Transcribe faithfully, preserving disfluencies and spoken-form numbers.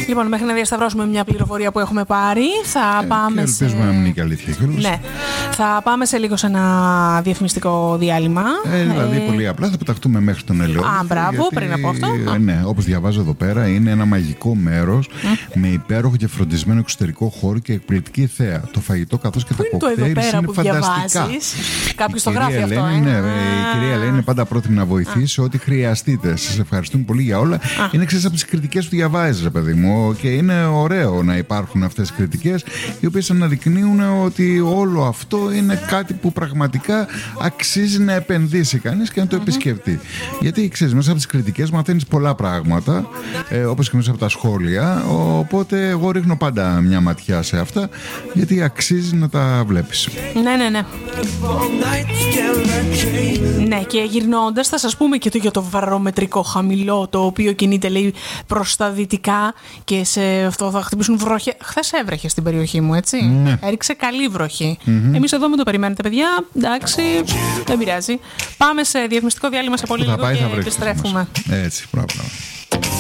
Λοιπόν, μέχρι να διασταυρώσουμε μια πληροφορία που έχουμε πάρει, θα ε, πάμε. Και ελπίζουμε σε... να μην είναι και αλήθεια. Ναι. Θα πάμε σε λίγο σε ένα διαφημιστικό διάλειμμα. Ε, δηλαδή, ε... πολύ απλά θα πεταχτούμε μέχρι τον Ελαιόδη. Α, μπράβο, γιατί, πριν από αυτό. Ε, ναι, όπως διαβάζω εδώ πέρα, είναι ένα μαγικό μέρος mm. με υπέροχο και φροντισμένο εξωτερικό χώρο και εκπληκτική θέα. Το φαγητό καθώς και τα κοκτέιλ είναι, είναι φανταστικά. Κάποιος το γράφει αυτό. Ε? Ναι, η κυρία Ελένη είναι πάντα πρόθυμη να βοηθήσει σε ό,τι χρειαστείτε. Σας ευχαριστούμε πολύ για όλα. Α. Είναι ξέρεις από τις κριτικές που διαβάζεις, ρε παιδί μου, και είναι ωραίο να υπάρχουν αυτές τις κριτικές, οι οποίες αναδεικνύουν ότι όλο αυτό είναι κάτι που πραγματικά αξίζει να επενδύσει κανείς και να το mm-hmm. επισκεφτεί. Γιατί ξέρεις, μέσα από τις κριτικές μαθαίνεις πολλά πράγματα, ε, όπως και μέσα από τα σχόλια. Οπότε εγώ ρίχνω πάντα μια ματιά σε αυτά, γιατί αξίζει να τα βλέπεις. Ναι, ναι, ναι. Ναι, και γυρνώντας θα σας πούμε και το για το βαρομετρικό χαμηλό, το οποίο κινείται, λέει, προς τα δυτικά και σε αυτό θα χτυπήσουν βροχές. Χθες έβρεχε στην περιοχή μου, έτσι. Ναι. Έριξε καλή βροχή. Mm-hmm. Εμείς εδώ με το περιμένετε, παιδιά. Εντάξει, δεν πειράζει. Πάμε σε διαφημιστικό διάλειμμα σε πολύ λίγο και επιστρέφουμε. Έτσι, πράγμα.